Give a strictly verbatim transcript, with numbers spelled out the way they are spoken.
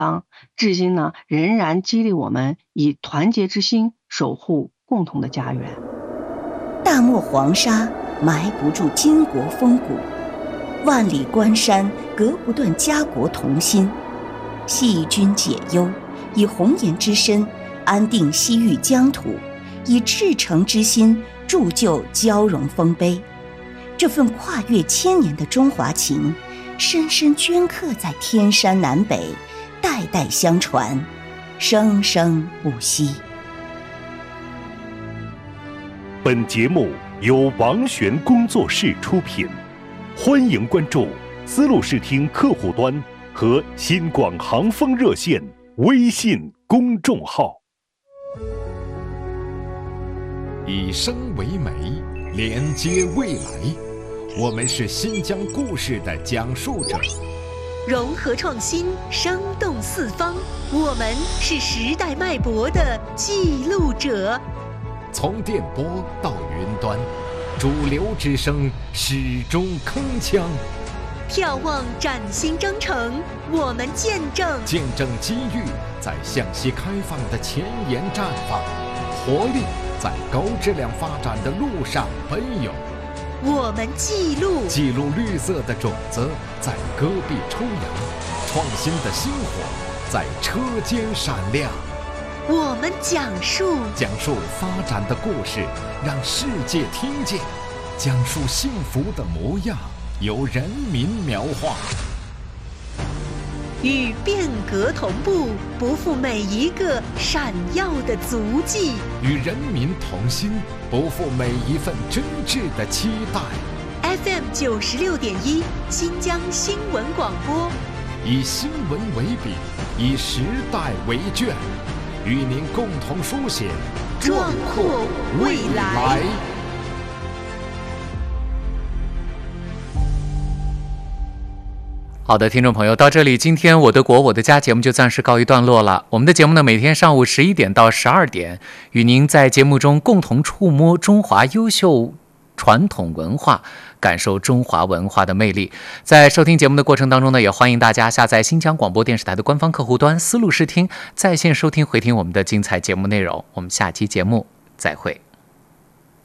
邦，至今呢仍然激励我们以团结之心守护共同的家园。 大漠黄沙埋不住巾帼风骨，万里关山隔不断家国同心。系君解忧，以红颜之身安定西域疆土，以赤诚之心铸就交融丰碑。这份跨越千年的中华情，深深镌刻在天山南北，代代相传，生生不息。 本节目由王璇工作室出品，欢迎关注丝路视听客户端和新广航风热线微信公众号。 以声为媒，连接未来。我们是新疆故事的讲述者， 融合创新，生动四方。我们是时代脉搏的记录者。 从电波到云端，主流之声始终铿锵。 眺望崭新征程，我们见证见证机遇在向西开放的前沿绽放，活力在高质量发展的路上奔涌。 我们记录记录绿色的种子在戈壁抽芽，创新的星火在车间闪亮。 我们讲述讲述发展的故事，让世界听见，讲述幸福的模样，由人民描画。 与变革同步，不负每一个闪耀的足迹； 与人民同心，不负每一份真挚的期待。 F M 九十六点一，新疆新闻广播， 以新闻为笔，以时代为卷，与您共同书写壮阔未来。 好的，听众朋友，到这里，今天我的国我的家节目就暂时告一段落了。我们的节目呢，每天上午十一点到十二点，与您在节目中共同触摸中华优秀传统文化，感受中华文化的魅力。在收听节目的过程当中呢，也欢迎大家下载新疆广播电视台的官方客户端丝路视听，在线收听回听我们的精彩节目内容。我们下期节目再会。